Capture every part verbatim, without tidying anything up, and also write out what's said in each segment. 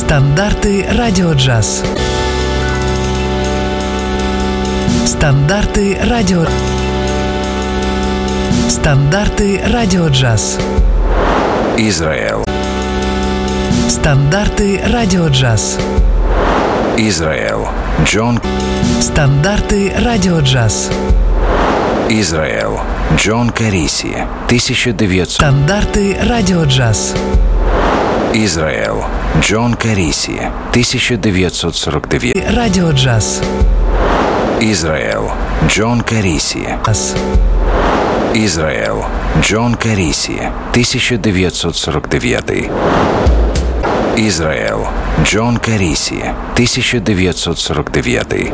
Стандарти Радіо Джаз. Стандарти Радіо. Стандарти Радіо Джаз. Ізраїль. Стандарти Радіо Джаз. Ізраїль. Джон. Стандарти Радіо Джаз. Ізраїль. Джон Карісі. тисяча дев'ятсот. Стандарти Радіо Джаз. Ізраїль. Джон Карісі. тисяча дев'ятсот сорок дев'ять. Радіо Джаз. Ізраїль. Джон Карісі. Ізраїль. Джон Карісі. тисяча дев'ятсот сорок дев'ять. Ізраїль. Джон Карісі. тисяча дев'ятсот сорок дев'ять.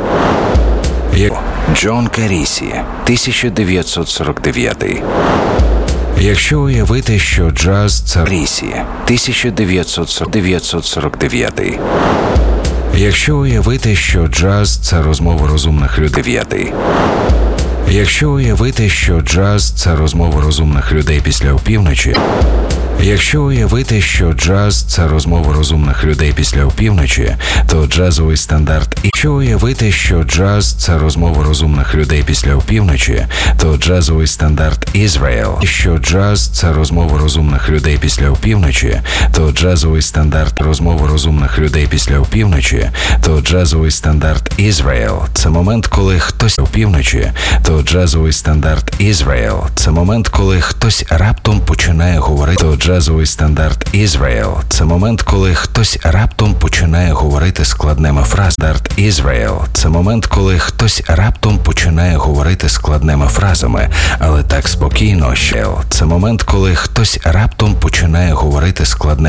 Джон Карісі. тисяча дев'ятсот сорок дев'ять. Якщо уявити, що джаз – це Карісі. тисяча дев'ятсот сорок дев'ять. Якщо уявити, що джаз – це розмова розумних людей. Якщо уявити, що джаз – це розмова розумних людей після опівночі. Якщо уявити, що джаз – це розмова розумних людей після опівночі, то джазовий стандарт. Якщо уявити, що джаз – це розмова розумних людей після опівночі, то джазовий стандарт Ізраїль. Що джаз – це розмова розумних людей після опівночі, то джазовий стандарт розмова розумних людей після опівночі, то джазовий стандарт Ізраїль. Це момент, коли хтось опівночі, то джазовий стандарт Ізраїль. Це момент, коли хтось раптом починає говорити. То джазовий стандарт Ізраїль. Це момент, коли хтось раптом починає говорити складними фразами. Стандарт Ізраїль. Це момент, коли хтось раптом починає говорити складними фразами, але так спокійно. Це момент, коли хтось раптом починає говорити складними